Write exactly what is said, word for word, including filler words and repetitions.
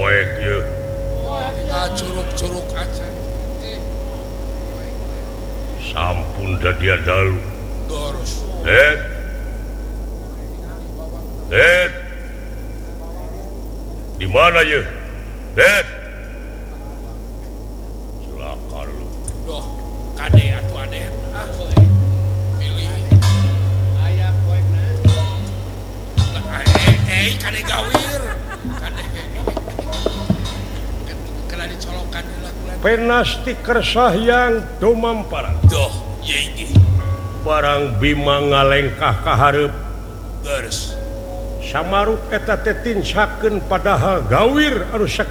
curug-curug aja sampun dia dalu terus eh eh di mana ya eh silakan lu doh kade atuh aden ah pilih aya poekna eh eh kade gawir kade kena dicolokan lagu-lagu penasti kersah yang tumamparan doh ye barang Bima ngalengkah ka hareup terus samaruk eta teh tinsakeun padahal gawir anu